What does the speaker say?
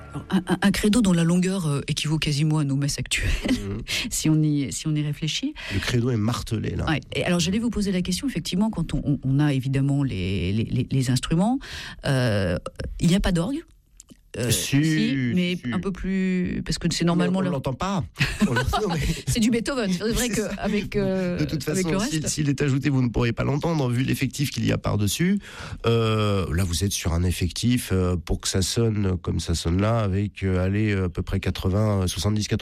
Alors, un credo dont la longueur équivaut quasiment à nos messes actuelles, si on y réfléchit. Le credo est martelé, là. Ouais. Et alors, j'allais vous poser la question, effectivement, quand on a évidemment les instruments, il n'y a pas d'orgue. Mais si. Un peu plus, parce que c'est normalement. On l'entend pas. C'est du Beethoven. C'est vrai qu'avec de toute façon, avec le reste, s'il est ajouté, vous ne pourrez pas l'entendre vu l'effectif qu'il y a par-dessus. Là, vous êtes sur un effectif pour que ça sonne comme ça sonne là, avec à peu près 70-80